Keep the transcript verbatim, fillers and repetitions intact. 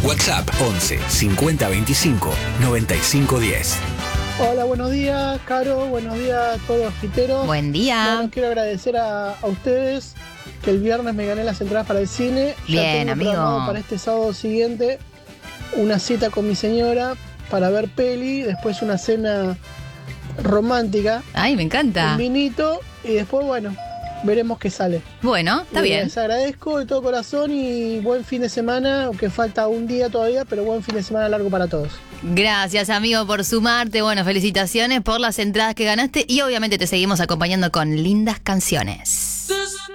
WhatsApp once cincuenta veinticinco noventa y cinco diez. Hola, buenos días, Caro. Buenos días a todos los fiteros. Buen día. Bueno, quiero agradecer a, a ustedes que el viernes me gané las entradas para el cine. Bien, ya tengo amigo. programado para este sábado siguiente una cita con mi señora para ver peli, después una cena romántica. Ay, me encanta. Un vinito y después, bueno, veremos qué sale. Bueno, está Y bien. Les agradezco de todo corazón y buen fin de semana, aunque falta un día todavía, pero buen fin de semana largo para todos. Gracias, amigo, por sumarte. Bueno, felicitaciones por las entradas que ganaste y obviamente te seguimos acompañando con lindas canciones.